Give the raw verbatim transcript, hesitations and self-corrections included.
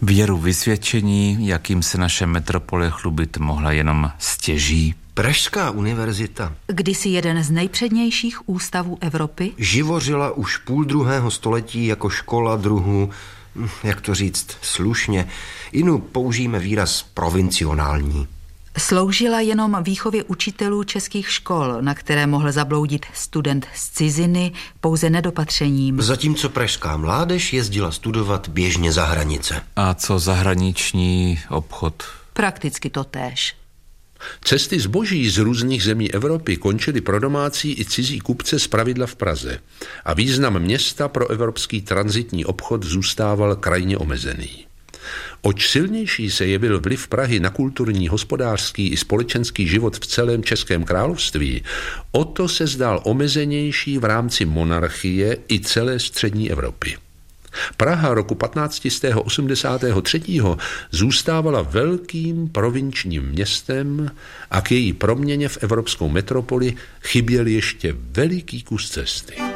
Věru vysvědčení, jakým se naše metropole chlubit mohla jenom stěží. Pražská univerzita, kdysi jeden z nejpřednějších ústavů Evropy, živořila už půl druhého století jako škola druhu, jak to říct slušně, inu použijeme výraz provincionální. Sloužila jenom výchově učitelů českých škol, na které mohl zabloudit student z ciziny pouze nedopatřením. Zatímco pražská mládež jezdila studovat běžně za hranice. A co zahraniční obchod? Prakticky totéž. Cesty zboží z různých zemí Evropy končily pro domácí i cizí kupce zpravidla v Praze a význam města pro evropský tranzitní obchod zůstával krajně omezený. Oč silnější se jevil vliv Prahy na kulturní, hospodářský i společenský život v celém Českém království, o to se zdál omezenější v rámci monarchie i celé střední Evropy. Praha roku patnáct osmdesát tři zůstávala velkým provinčním městem a k její proměně v evropskou metropoli chyběl ještě veliký kus cesty.